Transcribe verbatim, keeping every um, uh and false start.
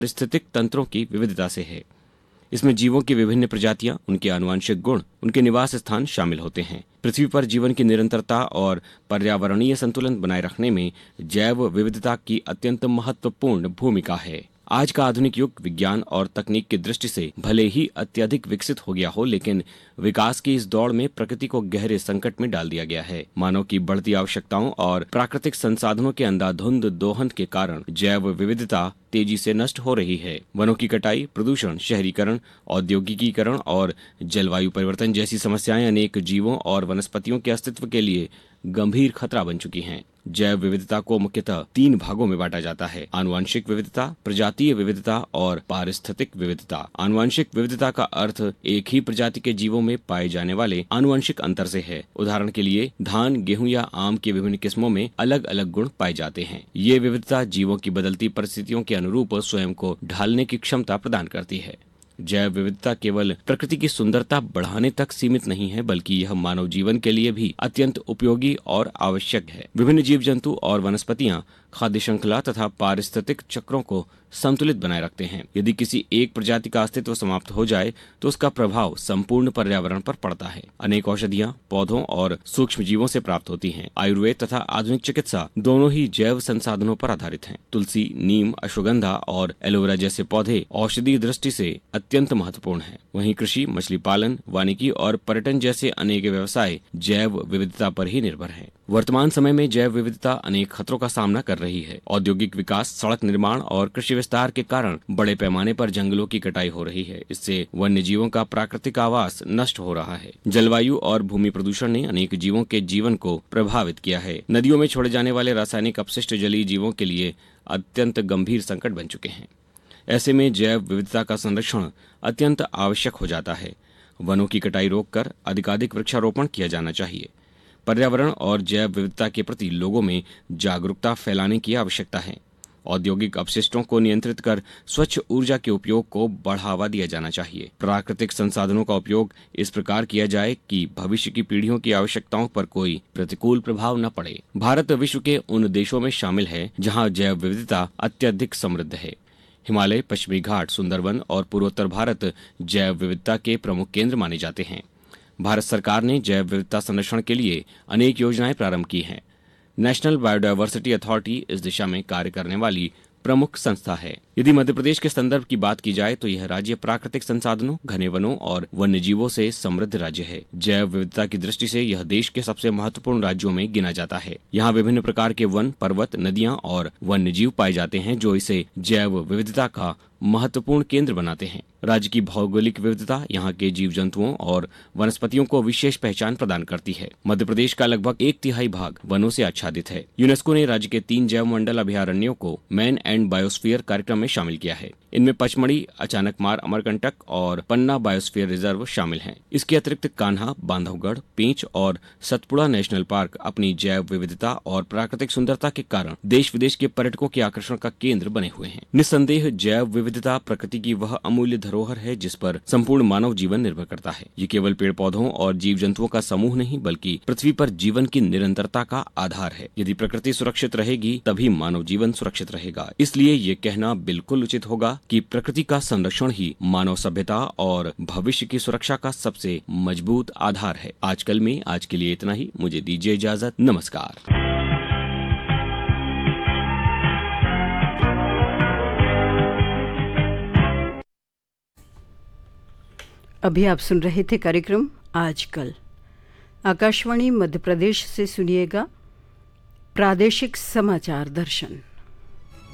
पारिस्थितिक तंत्रों की विविधता से है। इसमें जीवों की विभिन्न प्रजातियां, उनके आनुवंशिक गुण, उनके निवास स्थान शामिल होते हैं। पृथ्वी पर जीवन की निरंतरता और पर्यावरणीय संतुलन बनाए रखने में जैव विविधता की अत्यंत महत्वपूर्ण भूमिका है। आज का आधुनिक युग विज्ञान और तकनीक की दृष्टि से भले ही अत्यधिक विकसित हो गया हो, लेकिन विकास की इस दौड़ में प्रकृति को गहरे संकट में डाल दिया गया है। मानव की बढ़ती आवश्यकताओं और प्राकृतिक संसाधनों के अंधाधुंध दोहन के कारण जैव विविधता तेजी से नष्ट हो रही है। वनों की कटाई, प्रदूषण, शहरीकरण, औद्योगिकीकरण और जलवायु परिवर्तन जैसी समस्याएं अनेक जीवों और वनस्पतियों के अस्तित्व के लिए गंभीर खतरा बन चुकी हैं। जैव विविधता को मुख्यतः तीन भागों में बांटा जाता है: आनुवंशिक विविधता, प्रजातीय विविधता और पारिस्थितिक विविधता। आनुवंशिक विविधता का अर्थ एक ही प्रजाति के जीवों में पाए जाने वाले आनुवंशिक अंतर से है। उदाहरण के लिए धान, गेहूं या आम की विभिन्न किस्मों में अलग अलग गुण पाए जाते हैं। ये विविधता जीवों की बदलती परिस्थितियों के अनुरूप स्वयं को ढालने की क्षमता प्रदान करती है। जैव विविधता केवल प्रकृति की सुंदरता बढ़ाने तक सीमित नहीं है, बल्कि यह मानव जीवन के लिए भी अत्यंत उपयोगी और आवश्यक है। विभिन्न जीव जंतु और वनस्पतियां खाद्य श्रृंखला तथा पारिस्थितिक चक्रों को संतुलित बनाए रखते हैं। यदि किसी एक प्रजाति का अस्तित्व समाप्त हो जाए तो उसका प्रभाव संपूर्ण पर्यावरण पर पड़ता है। अनेक औषधियां पौधों और सूक्ष्म जीवों से प्राप्त होती हैं। आयुर्वेद तथा आधुनिक चिकित्सा दोनों ही जैव संसाधनों पर आधारित हैं। तुलसी, नीम, अश्वगंधा और एलोवेरा जैसे पौधे औषधीय दृष्टि से अत्यंत महत्वपूर्ण हैं। वहीं कृषि, मछली पालन, वानिकी और पर्यटन जैसे अनेक व्यवसाय जैव विविधता पर ही निर्भर हैं। वर्तमान समय में जैव विविधता अनेक खतरों का सामना कर रही है। औद्योगिक विकास, सड़क निर्माण और कृषि विस्तार के कारण बड़े पैमाने पर जंगलों की कटाई हो रही है। इससे वन्य जीवों का प्राकृतिक आवास नष्ट हो रहा है। जलवायु और भूमि प्रदूषण ने अनेक जीवों के जीवन को प्रभावित किया है। नदियों में छोड़े जाने वाले रासायनिक अपशिष्ट जलीय जीवों के लिए अत्यंत गंभीर संकट बन चुके हैं। ऐसे में जैव विविधता का संरक्षण अत्यंत आवश्यक हो जाता है। वनों की कटाई रोककर अधिकाधिक वृक्षारोपण किया जाना चाहिए। पर्यावरण और जैव विविधता के प्रति लोगों में जागरूकता फैलाने की आवश्यकता है। औद्योगिक अपशिष्टों को नियंत्रित कर स्वच्छ ऊर्जा के उपयोग को बढ़ावा दिया जाना चाहिए। प्राकृतिक संसाधनों का उपयोग इस प्रकार किया जाए कि भविष्य की पीढ़ियों की आवश्यकताओं पर कोई प्रतिकूल प्रभाव न पड़े। भारत विश्व के उन देशों में शामिल है जहां जैव विविधता अत्यधिक समृद्ध है। हिमालय, पश्चिमी घाट, सुंदरवन और पूर्वोत्तर भारत जैव विविधता के प्रमुख केंद्र माने जाते हैं। भारत सरकार ने जैव विविधता संरक्षण के लिए अनेक योजनाएं प्रारंभ की हैं। नेशनल बायोडायवर्सिटी अथॉरिटी इस दिशा में कार्य करने वाली प्रमुख संस्था है। यदि मध्य प्रदेश के संदर्भ की बात की जाए तो यह राज्य प्राकृतिक संसाधनों, घने वनों और वन्य जीवों से समृद्ध राज्य है। जैव विविधता की दृष्टि से यह देश के सबसे महत्वपूर्ण राज्यों में गिना जाता है। यहाँ विभिन्न प्रकार के वन, पर्वत, नदियाँ और वन्य जीव पाए जाते हैं, जो इसे जैव विविधता का महत्वपूर्ण केंद्र बनाते हैं। राज्य की भौगोलिक विविधता यहाँ के जीव जंतुओं और वनस्पतियों को विशेष पहचान प्रदान करती है। मध्य प्रदेश का लगभग एक तिहाई भाग वनों से आच्छादित है। यूनेस्को ने राज्य के तीन जैव मंडल अभयारण्यों को मैन एंड बायोस्फीयर कार्यक्रम में शामिल किया है। इनमें पचमढ़ी, अचानकमार, अमरकंटक और पन्ना बायोस्फीयर रिजर्व शामिल हैं। इसके अतिरिक्त कान्हा, बांधवगढ़, पेंच और सतपुड़ा नेशनल पार्क अपनी जैव विविधता और प्राकृतिक सुंदरता के कारण देश विदेश के पर्यटकों के आकर्षण का केंद्र बने हुए हैं। निस्संदेह जैव विविधता प्रकृति की वह अमूल्य धरोहर है जिस पर संपूर्ण मानव जीवन निर्भर करता है। ये केवल पेड़ पौधों और जीव जंतुओं का समूह नहीं, बल्कि पृथ्वी पर जीवन की निरंतरता का आधार है। यदि प्रकृति सुरक्षित रहेगी तभी मानव जीवन सुरक्षित रहेगा। इसलिए ये कहना बिल्कुल उचित होगा कि प्रकृति का संरक्षण ही मानव सभ्यता और भविष्य की सुरक्षा का सबसे मजबूत आधार है। आजकल में आज के लिए इतना ही। मुझे दीजिए इजाजत। नमस्कार। अभी आप सुन रहे थे कार्यक्रम आजकल। आकाशवाणी मध्य प्रदेश से सुनिएगा प्रादेशिक समाचार दर्शन।